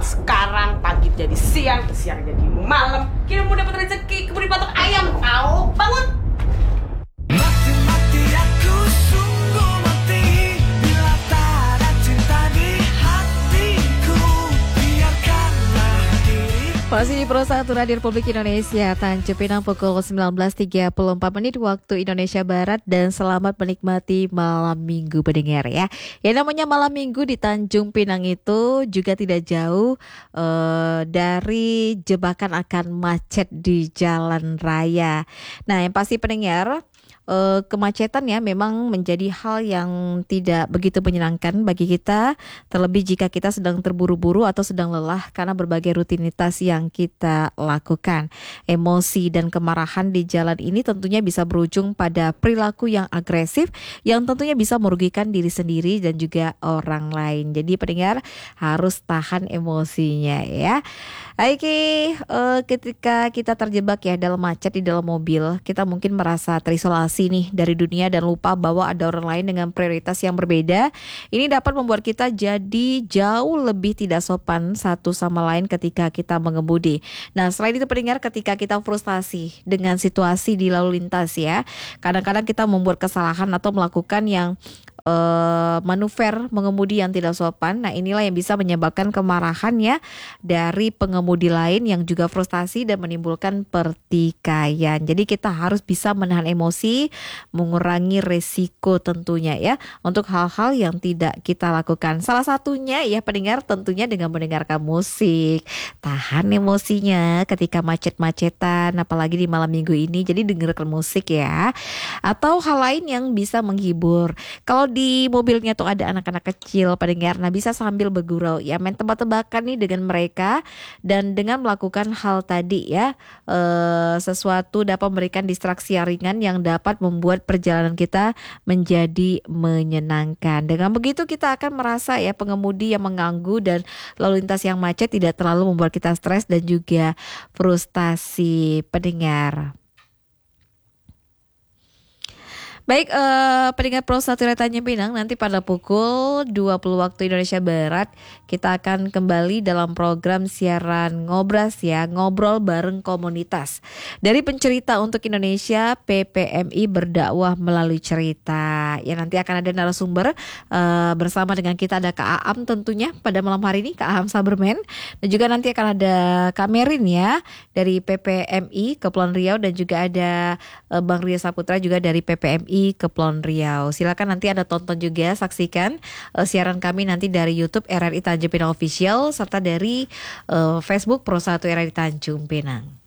zaman sekarang, pagi jadi siang, siang jadi malam. Kita mau dapat rezeki kebun patok ayam. Tahu, bangun. Mati-mati aku sungguh mati bila tak ada cinta di hatiku. Biarkanlah diri. Masih di Pro 1 Radio Republik Indonesia, Tanjung Pinang pukul 19.34 waktu Indonesia Barat, dan selamat menikmati malam minggu pendengar ya. Yang namanya malam minggu di Tanjung Pinang itu juga tidak jauh dari jebakan akan macet di jalan raya. Nah, yang pasti pendengar, kemacetan ya memang menjadi hal yang tidak begitu menyenangkan bagi kita, terlebih jika kita sedang terburu-buru atau sedang lelah karena berbagai rutinitas yang kita lakukan. Emosi dan kemarahan di jalan ini tentunya bisa berujung pada perilaku yang agresif yang tentunya bisa merugikan diri sendiri dan juga orang lain. Jadi pendengar harus tahan emosinya ya. Oke, ketika kita terjebak ya dalam macet di dalam mobil, kita mungkin merasa terisolasi nih dari dunia dan lupa bahwa ada orang lain dengan prioritas yang berbeda. Ini dapat membuat kita jadi jauh lebih tidak sopan satu sama lain ketika kita mengemudi. Nah, selain itu pendengar, ketika kita frustasi dengan situasi di lalu lintas ya, kadang-kadang kita membuat kesalahan atau melakukan yang manuver mengemudi yang tidak sopan. Nah, inilah yang bisa menyebabkan kemarahan ya dari pengemudi lain yang juga frustasi dan menimbulkan pertikaian. Jadi kita harus bisa menahan emosi, mengurangi resiko tentunya ya untuk hal-hal yang tidak kita lakukan. Salah satunya ya pendengar tentunya dengan mendengarkan musik. Tahan emosinya ketika macet-macetan, apalagi di malam minggu ini. Jadi dengarkan musik ya. Atau hal lain yang bisa menghibur. Kalau di mobilnya tuh ada anak-anak kecil pendengar, nah bisa sambil bergurau ya, main tebak-tebakan nih dengan mereka, dan dengan melakukan hal tadi ya, sesuatu dapat memberikan distraksi yang ringan yang dapat membuat perjalanan kita menjadi menyenangkan. Dengan begitu kita akan merasa ya pengemudi yang mengganggu dan lalu lintas yang macet tidak terlalu membuat kita stres dan juga frustasi pendengar. Baik, pendengar Pro 1 Radio Tanjung Pinang, nanti pada pukul 20 waktu Indonesia Barat kita akan kembali dalam program siaran Ngobras ya, ngobrol bareng komunitas. Dari pencerita untuk Indonesia, PPMI berdakwah melalui cerita. Ya, nanti akan ada narasumber bersama dengan kita, ada Kak Aam tentunya pada malam hari ini, Kak Aam Saberman, dan juga nanti akan ada Kak Merin ya dari PPMI Kepulauan Riau, dan juga ada Bang Ria Saputra juga dari PPMI Kepulauan Riau. Silakan nanti Anda tonton juga, saksikan siaran kami nanti dari YouTube RRI Tanjung Pinang Official serta dari Facebook Pro 1 RRI Tanjung Pinang.